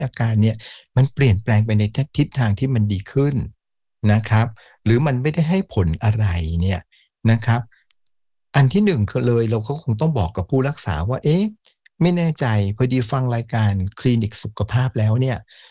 อาการเนี่ยมันเปลี่ยนแปลงไปในทิศทางที่มันดีขึ้นนะครับหรือมันไม่ได้ให้ผลอะไรเนี่ยนะครับอันที่1คือเลยเราก็คงต้องบอกกับผู้รักษาว่าเอ๊ะไม่แน่ใจพอดีฟังรายการคลินิกสุขภาพแล้วเนี่ย